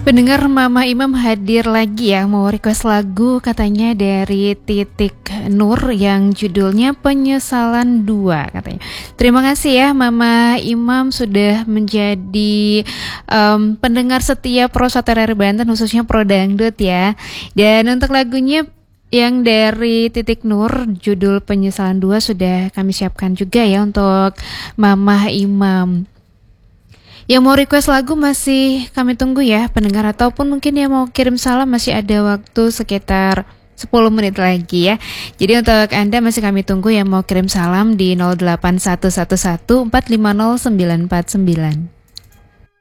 Pendengar Mama Imam hadir lagi ya, mau request lagu katanya dari Titik Nur yang judulnya Penyesalan 2 katanya. Terima kasih ya Mama Imam sudah menjadi pendengar setia Pro Saterer Banten, khususnya Pro Dangdut ya. Dan untuk lagunya yang dari Titik Nur judul Penyesalan 2 sudah kami siapkan juga ya untuk Mama Imam. Yang mau request lagu masih kami tunggu ya pendengar, ataupun mungkin yang mau kirim salam masih ada waktu sekitar 10 menit lagi ya. Jadi untuk Anda masih kami tunggu yang mau kirim salam di 08111 450 949.